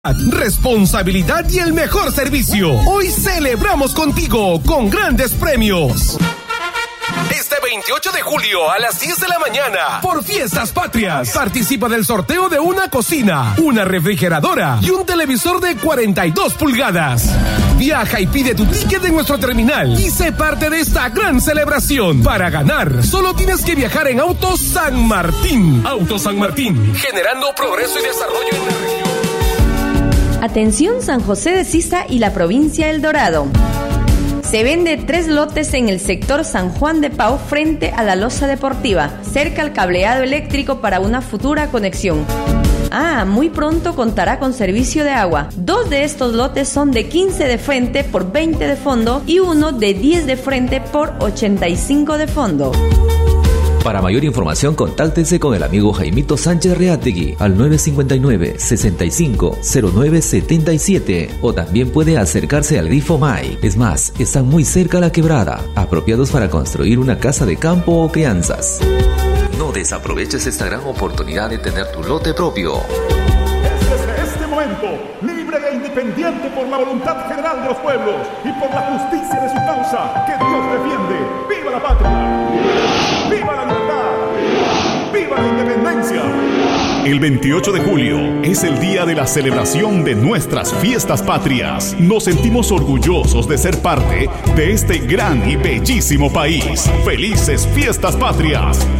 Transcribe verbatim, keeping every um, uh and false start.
Responsabilidad y el mejor servicio. Hoy celebramos contigo con grandes premios. Este veintiocho de julio a las diez de la mañana, por Fiestas Patrias, participa del sorteo de una cocina, una refrigeradora y un televisor de cuarenta y dos pulgadas. Viaja y pide tu ticket en nuestro terminal y sé parte de esta gran celebración. Para ganar, solo tienes que viajar en Auto San Martín. Auto San Martín, generando progreso y desarrollo en la región. Atención San José de Sisa y la provincia El Dorado. Se vende tres lotes en el sector San Juan de Pau frente a la losa deportiva, cerca al cableado eléctrico para una futura conexión. Ah, muy pronto contará con servicio de agua. Dos de estos lotes son de quince de frente por veinte de fondo y uno de diez de frente por ochenta y cinco de fondo. Para mayor información, contáctense con el amigo Jaimito Sánchez Reategui al nueve cinco nueve, seis cinco, cero nueve siete siete o también puede acercarse al Grifo Mai. Es más, están muy cerca a la quebrada, apropiados para construir una casa de campo o crianzas. No desaproveches esta gran oportunidad de tener tu lote propio. Es desde este momento, libre e independiente por la voluntad general de los pueblos y por la justicia de su causa, que Dios defiende. ¡Viva la patria! ¡Viva la libertad! ¡Viva la independencia! El veintiocho de julio es el día de la celebración de nuestras fiestas patrias. Nos sentimos orgullosos de ser parte de este gran y bellísimo país. ¡Felices fiestas patrias!